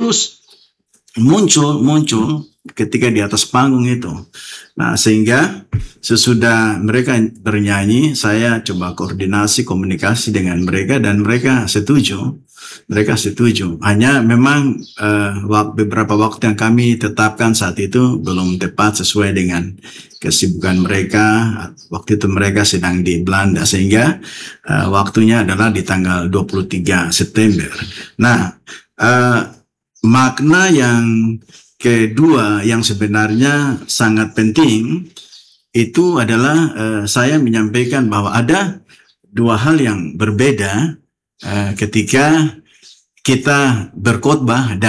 terus muncul ketika di atas panggung itu. Nah, sehingga sesudah mereka bernyanyi, saya coba koordinasi komunikasi dengan mereka dan mereka setuju. Hanya memang beberapa waktu yang kami tetapkan saat itu belum tepat sesuai dengan kesibukan mereka. Waktu itu mereka sedang di Belanda, sehingga waktunya adalah di tanggal 23 September. Nah, makna yang kedua yang sebenarnya sangat penting itu adalah saya menyampaikan bahwa ada dua hal yang berbeda ketika kita berkhotbah